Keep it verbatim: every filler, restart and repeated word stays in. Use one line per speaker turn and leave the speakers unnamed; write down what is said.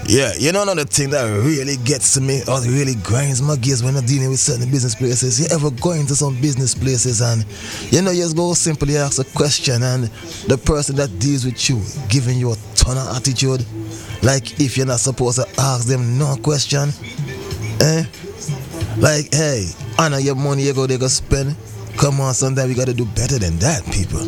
Yeah, you know another thing that really gets to me or really grinds my gears when I'm dealing with certain business places. You ever go into some business places and you know you just go simply ask a question and the person that deals with you giving you a ton of attitude. Like if you're not supposed to ask them no question. Eh? Like, hey, honor your money you go they go spend. Come on, sometimes we gotta do better than that, people.